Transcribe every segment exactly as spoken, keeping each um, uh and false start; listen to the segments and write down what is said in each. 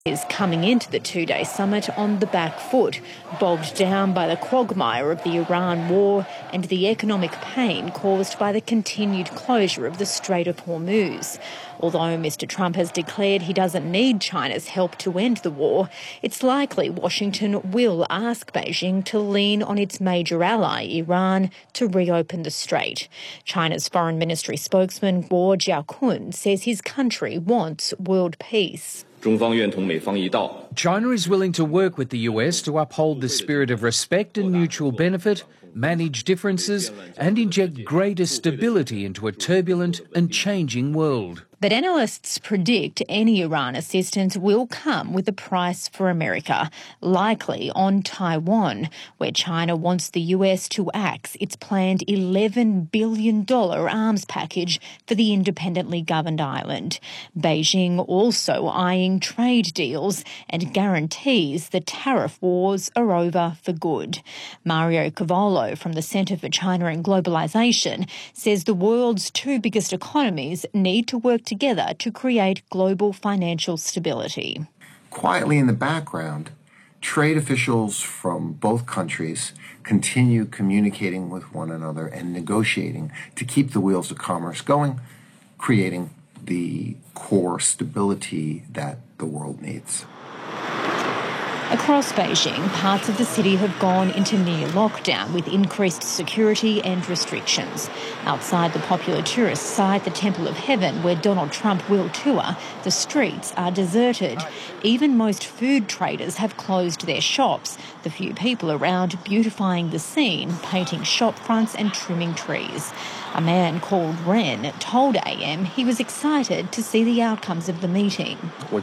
Is coming into the two-day summit on the back foot, bogged down by the quagmire of the Iran war and the economic pain caused by the continued closure of the Strait of Hormuz. Although Mister Trump has declared he doesn't need China's help to end the war, it's likely Washington will ask Beijing to lean on its major ally, Iran, to reopen the strait. China's Foreign Ministry spokesman Guo Jiakun says his country wants world peace. China is willing to work with the U S to uphold the spirit of respect and mutual benefit, manage differences and inject greater stability into a turbulent and changing world. But analysts predict any Iran assistance will come with a price for America, likely on Taiwan, where China wants the U S to axe its planned eleven billion dollars arms package for the independently governed island. Beijing also eyeing trade deals and guarantees the tariff wars are over for good. Mario Cavolo from the Centre for China and Globalisation says the world's two biggest economies need to work together to create global financial stability. Quietly in the background, trade officials from both countries continue communicating with one another and negotiating to keep the wheels of commerce going, creating the core stability that the world needs. Across Beijing, parts of the city have gone into near lockdown with increased security and restrictions. Outside the popular tourist site, the Temple of Heaven, where Donald Trump will tour, the streets are deserted. Even most food traders have closed their shops, the few people around beautifying the scene, painting shop fronts and trimming trees. A man called Ren told A M he was excited to see the outcomes of the meeting.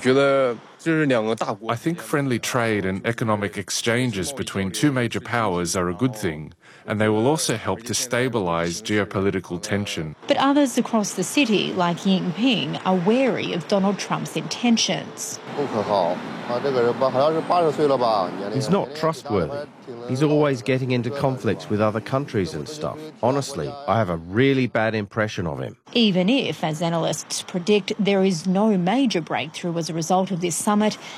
I think friendly trade and economic exchanges between two major powers are a good thing, and they will also help to stabilise geopolitical tension. But others across the city, like Yingping, are wary of Donald Trump's intentions. He's not trustworthy. He's always getting into conflicts with other countries and stuff. Honestly, I have a really bad impression of him. Even if, as analysts predict, there is no major breakthrough as a result of this summit,